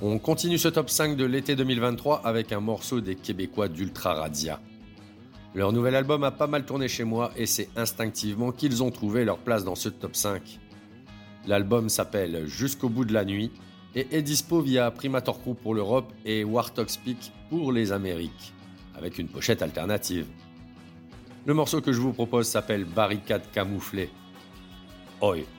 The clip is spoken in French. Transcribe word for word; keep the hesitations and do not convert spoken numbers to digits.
On continue ce top cinq de l'été deux mille vingt-trois avec un morceau des Québécois d'Ultra Radia. Leur nouvel album a pas mal tourné chez moi et c'est instinctivement qu'ils ont trouvé leur place dans ce top cinq. L'album s'appelle Jusqu'au bout de la nuit et est dispo via Primator Crew pour l'Europe et Warthog Speak pour les Amériques, avec une pochette alternative. Le morceau que je vous propose s'appelle Barricade camouflée. Oi!